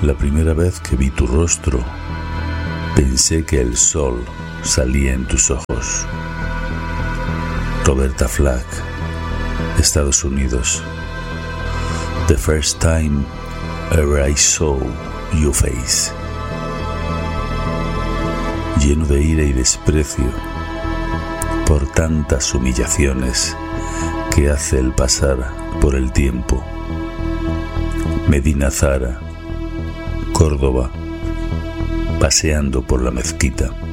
La primera vez que vi tu rostro, pensé que el sol salía en tus ojos. Roberta Flack, Estados Unidos. The first time ever I saw your face. Lleno de ira y desprecio por tantas humillaciones que hace el pasar por el tiempo. Medina Zara, Córdoba, paseando por la mezquita.